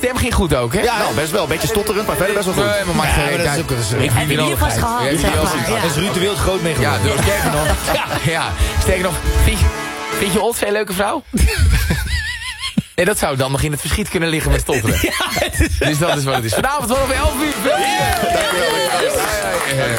stem ging goed ook, hè? Ja, nou, best wel. Een beetje stotterend, maar verder best wel goed. Nee, maar maakt geen dat is ook... Heb je die vast gehad, zeg maar. Daar is Ruud de Wild groot mee Ja, geworden. sterker nog. Ja, sterker nog. Vind je Otse een leuke vrouw? Nee, dat zou dan nog in het verschiet kunnen liggen met stotteren. Dus dat is wat het is. Vanavond vanaf 11 uur.